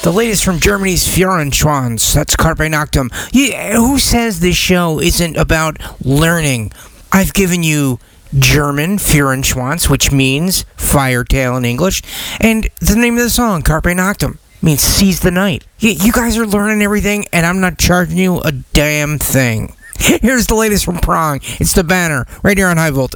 The latest from Germany's Führerschwanz. That's Carpe Noctem. Who says this show isn't about learning? I've given you German, Führerschwanz, which means fire tail in English, and the name of the song, Carpe Noctem, means seize the night. You guys are learning everything, and I'm not charging you a damn thing. Here's the latest from Prong. It's the Banner, right here on High Voltage.